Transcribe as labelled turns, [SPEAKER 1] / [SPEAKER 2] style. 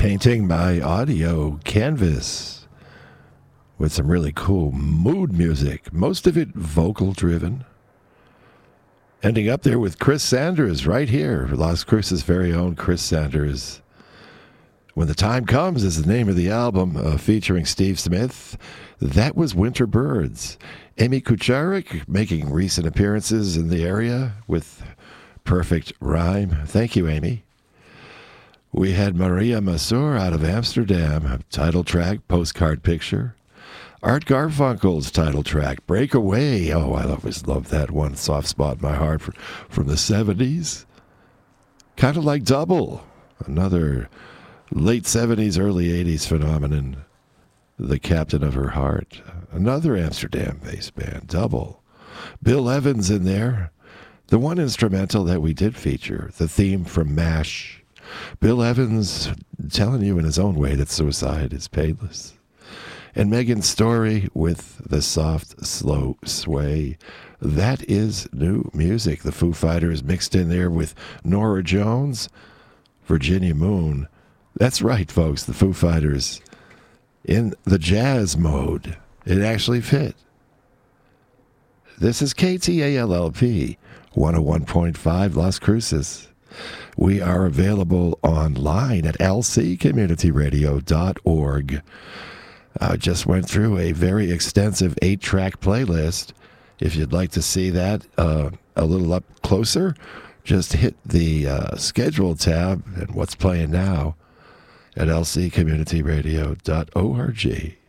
[SPEAKER 1] painting my audio canvas with some really cool mood music, most of it vocal driven. Ending up there with Chris Sanders right here, Las Cruces' very own Chris Sanders. When the Time Comes is the name of the album, featuring Steve Smith. That was Winter Birds. Amy Kucharik making recent appearances in the area with perfect rhyme. Thank you, Amy. We had Maria Masur out of Amsterdam, title track, Postcard Picture. Art Garfunkel's title track, Breakaway. Oh, I always loved that one, soft spot in my heart from the 70s. Kind of like Double, another late 70s, early 80s phenomenon. The Captain of Her Heart, another Amsterdam-based band, Double. Bill Evans in there. The one instrumental that we did feature, the theme from MASH. Bill Evans telling you in his own way that suicide is painless. And Megan Story with the soft, slow sway. That is new music. The Foo Fighters mixed in there with Norah Jones, Virginia Moon. That's right, folks, the Foo Fighters in the jazz mode. It actually fit. This is KTALLP 101.5 Las Cruces. We are available online at lccommunityradio.org. I just went through a very extensive 8-track playlist. If you'd like to see that a little up closer, just hit the schedule tab and what's playing now at lccommunityradio.org.